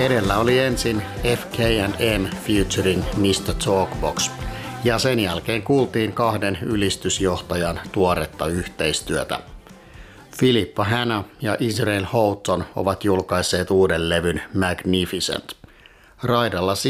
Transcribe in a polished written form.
Edellä oli ensin FK&M featuring Mr. Talkbox ja sen jälkeen kuultiin kahden ylistysjohtajan tuoretta yhteistyötä. Philippa Hanna ja Israel Houghton ovat julkaisseet uuden levyn Magnificent. Raidalla